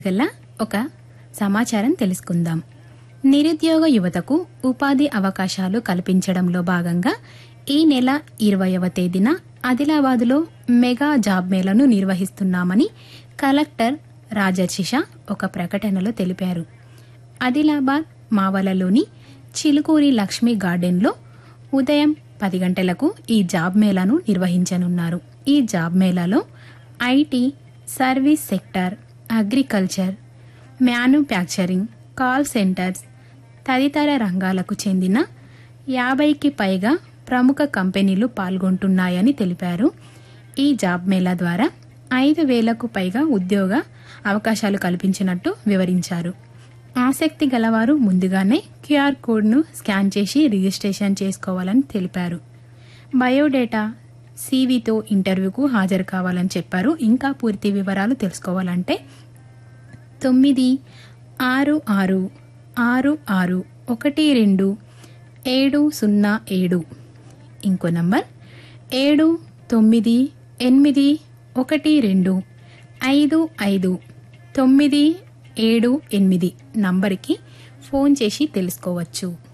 గల ఒక సమాచారం తెలుసుకుందాం. నిరుద్యోగ యువతకు ఉపాధి అవకాశాలు కల్పించడంలో భాగంగా ఈ నెల 20వ తేదీన ఆదిలాబాదులో మెగా జాబ్ మేళాను నిర్వహిస్తున్నామని కలెక్టర్ రాజశిష ఒక ప్రకటనలో తెలిపారు. ఆదిలాబాద్ మావలలోని చిలుకూరి లక్ష్మీ గార్డెన్లో ఉదయం 10 గంటలకు ఈ జాబ్ మేళాను నిర్వహించనున్నారు. ఈ job మేళాలో IT, service sector, agriculture, manufacturing, call centres తదితర రంగాలకు చెందిన 50కి పైగా ప్రముఖ కంపెనీలు పాల్గొంటున్నాయని తెలిపారు. ఈ జాబ్ మేళా ద్వారా 5,000కు పైగా ఉద్యోగ అవకాశాలు కల్పించినట్టు వివరించారు. ఆసక్తి గలవారు ముందుగానే క్యూఆర్ కోడ్ను స్కాన్ చేసి రిజిస్ట్రేషన్ చేసుకోవాలని తెలిపారు. బయోడేటా, సీవీతో ఇంటర్వ్యూకు హాజరు కావాలని చెప్పారు. ఇంకా పూర్తి వివరాలు తెలుసుకోవాలంటే 9666661207 ఇంకో నంబర్ 7981255978 నంబర్కి ఫోన్ చేసి తెలుసుకోవచ్చు.